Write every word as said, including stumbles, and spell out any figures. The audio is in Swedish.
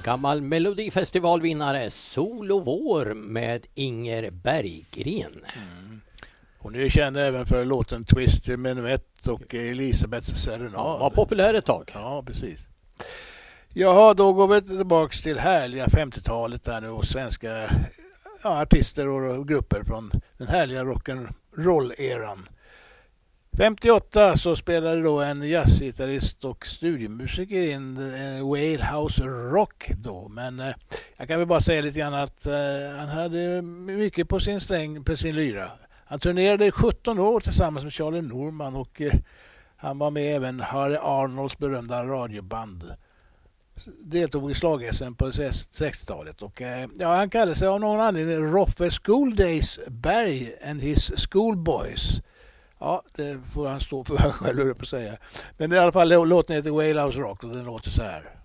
gammal melodifestivalvinnare, Sol och vår med Inger Berggren. Mm. Hon är ju känd även för låten Twist i Menuett och Elisabeths serenad. Ja, var populär ett tag. Ja, precis. Jaha, då går vi tillbaka till härliga femtiotalet där nu och svenska ja, artister och grupper från den härliga rock'n'roll-eran. femtioåtta så spelade då en jazzgitarrist och studiemusiker in eh, Whalehouse Rock då. Men eh, jag kan väl bara säga lite grann att eh, han hade mycket på sin sträng, på sin lyra. Han turnerade i sjutton år tillsammans med Charlie Norman och eh, han var med även Harry Arnolds berömda radioband. Deltog i slag-S M på sextiotalet och eh, ja, han kallade sig av någon anledning Roffe School Days Berg and his Schoolboys. Ja, det får han stå för själv på att säga. Men i alla fall låten heter Whalehouse Rock och den låter så här.